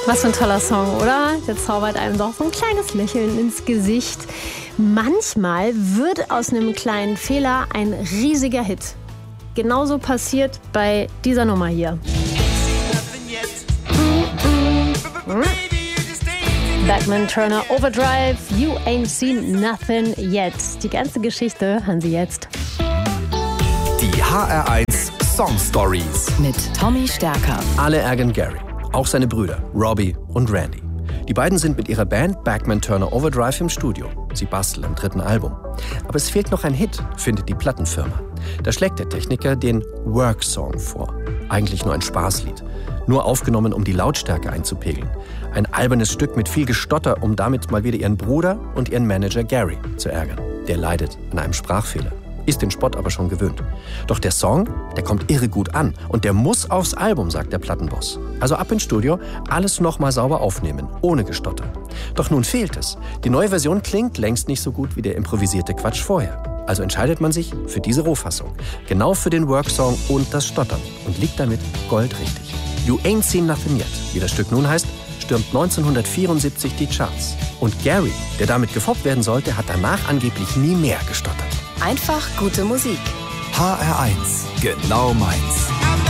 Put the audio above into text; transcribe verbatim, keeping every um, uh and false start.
Was für ein toller Song, oder? Der zaubert einem doch so ein kleines Lächeln ins Gesicht. Manchmal wird aus einem kleinen Fehler ein riesiger Hit. Genauso passiert bei dieser Nummer hier. Bachman Turner Overdrive, You Ain't Seen Nothing Yet. Die ganze Geschichte hören Sie jetzt. Die H R eins Song Stories mit Tommy Stärker. Alle ärgern Gary, auch seine Brüder Robbie und Randy. Die beiden sind mit ihrer Band Bachman Turner Overdrive im Studio. Sie basteln am dritten Album. Aber es fehlt noch ein Hit, findet die Plattenfirma. Da schlägt der Techniker den Work-Song vor. Eigentlich nur ein Spaßlied. Nur aufgenommen, um die Lautstärke einzupegeln. Ein albernes Stück mit viel Gestotter, um damit mal wieder ihren Bruder und ihren Manager Gary zu ärgern. Der leidet an einem Sprachfehler. Ist den Spott aber schon gewöhnt. Doch der Song, der kommt irre gut an. Und der muss aufs Album, sagt der Plattenboss. Also ab ins Studio, alles nochmal sauber aufnehmen, ohne Gestotter. Doch nun fehlt es. Die neue Version klingt längst nicht so gut wie der improvisierte Quatsch vorher. Also entscheidet man sich für diese Rohfassung. Genau für den Worksong und das Stottern. Und liegt damit goldrichtig. You Ain't Seen Nothing Yet, wie das Stück nun heißt, stürmt neunzehnhundertvierundsiebzig die Charts. Und Gary, der damit gefoppt werden sollte, hat danach angeblich nie mehr gestottert. Einfach gute Musik. H R eins, genau meins.